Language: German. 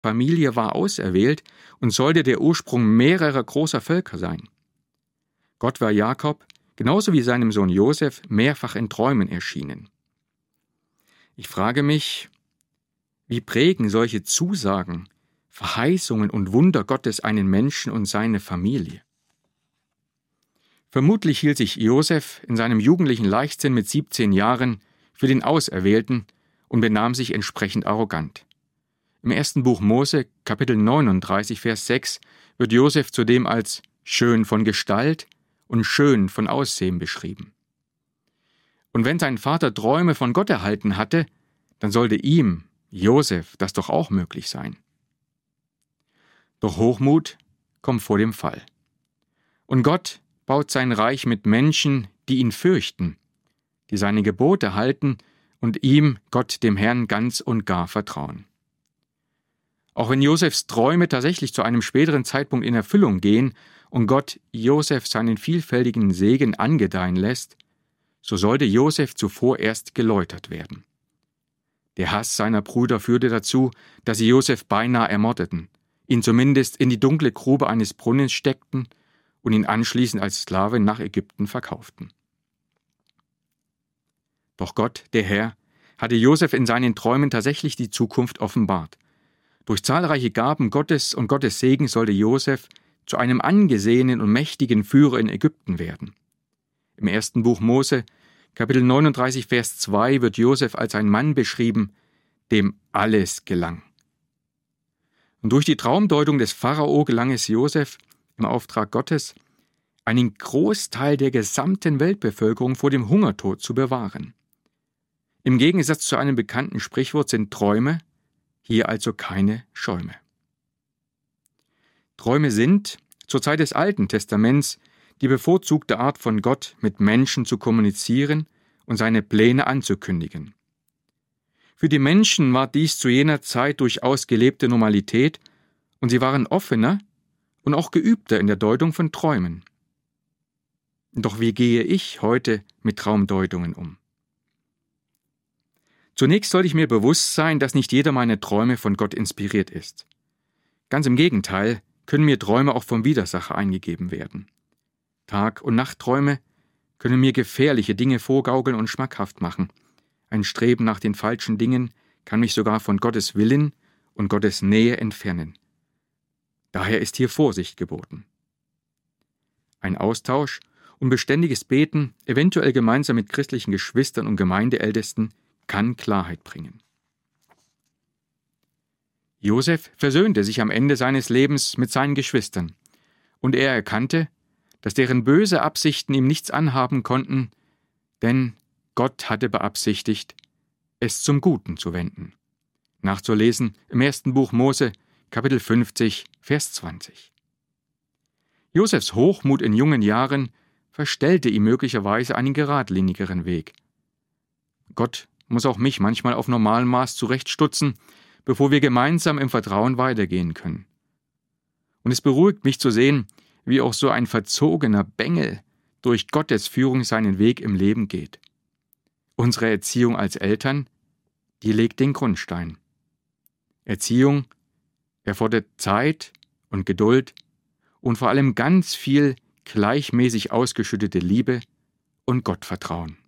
Familie war auserwählt und sollte der Ursprung mehrerer großer Völker sein. Gott war Jakob, genauso wie seinem Sohn Josef, mehrfach in Träumen erschienen. Ich frage mich, wie prägen solche Zusagen, Verheißungen und Wunder Gottes einen Menschen und seine Familie? Vermutlich hielt sich Josef in seinem jugendlichen Leichtsinn mit 17 Jahren für den Auserwählten und benahm sich entsprechend arrogant. Im 1. Buch Mose, Kapitel 39, Vers 6, wird Josef zudem als schön von Gestalt und schön von Aussehen beschrieben. Und wenn sein Vater Träume von Gott erhalten hatte, dann sollte ihm, Josef, das doch auch möglich sein. Doch Hochmut kommt vor dem Fall. Und Gott baut sein Reich mit Menschen, die ihn fürchten, die seine Gebote halten und ihm, Gott, dem Herrn, ganz und gar vertrauen. Auch wenn Josefs Träume tatsächlich zu einem späteren Zeitpunkt in Erfüllung gehen und Gott Josef seinen vielfältigen Segen angedeihen lässt, so sollte Josef zuvor erst geläutert werden. Der Hass seiner Brüder führte dazu, dass sie Josef beinahe ermordeten, ihn zumindest in die dunkle Grube eines Brunnens steckten und ihn anschließend als Sklave nach Ägypten verkauften. Doch Gott, der Herr, hatte Josef in seinen Träumen tatsächlich die Zukunft offenbart. Durch zahlreiche Gaben Gottes und Gottes Segen sollte Josef zu einem angesehenen und mächtigen Führer in Ägypten werden. Im 1. Buch Mose, Kapitel 39, Vers 2, wird Josef als ein Mann beschrieben, dem alles gelang. Und durch die Traumdeutung des Pharao gelang es Josef, im Auftrag Gottes, einen Großteil der gesamten Weltbevölkerung vor dem Hungertod zu bewahren. Im Gegensatz zu einem bekannten Sprichwort sind Träume hier also keine Schäume. Träume sind, zur Zeit des Alten Testaments, die bevorzugte Art von Gott, mit Menschen zu kommunizieren und seine Pläne anzukündigen. Für die Menschen war dies zu jener Zeit durchaus gelebte Normalität und sie waren offener und auch geübter in der Deutung von Träumen. Doch wie gehe ich heute mit Traumdeutungen um? Zunächst sollte ich mir bewusst sein, dass nicht jeder meiner Träume von Gott inspiriert ist. Ganz im Gegenteil können mir Träume auch vom Widersacher eingegeben werden. Tag- und Nachtträume können mir gefährliche Dinge vorgaukeln und schmackhaft machen. Ein Streben nach den falschen Dingen kann mich sogar von Gottes Willen und Gottes Nähe entfernen. Daher ist hier Vorsicht geboten. Ein Austausch und beständiges Beten, eventuell gemeinsam mit christlichen Geschwistern und Gemeindeältesten, kann Klarheit bringen. Josef versöhnte sich am Ende seines Lebens mit seinen Geschwistern, und er erkannte, dass deren böse Absichten ihm nichts anhaben konnten, denn Gott hatte beabsichtigt, es zum Guten zu wenden. Nachzulesen im 1. Buch Mose, Kapitel 50, Vers 20. Josefs Hochmut in jungen Jahren verstellte ihm möglicherweise einen geradlinigeren Weg. Gott muss auch mich manchmal auf normalem Maß zurechtstutzen, bevor wir gemeinsam im Vertrauen weitergehen können. Und es beruhigt mich zu sehen, wie auch so ein verzogener Bengel durch Gottes Führung seinen Weg im Leben geht. Unsere Erziehung als Eltern, die legt den Grundstein. Erziehung erfordert Zeit und Geduld und vor allem ganz viel gleichmäßig ausgeschüttete Liebe und Gottvertrauen.